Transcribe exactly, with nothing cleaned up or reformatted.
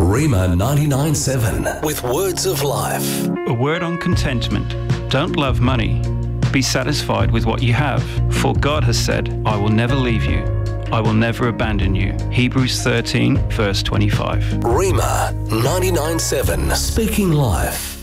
Rhema ninety-nine seven with words of life. A word on contentment. Don't love money. Be satisfied with what you have, for God has said, I will never leave you. I will never abandon you. Hebrews thirteen, verse twenty-five. Rhema ninety-nine seven, speaking life.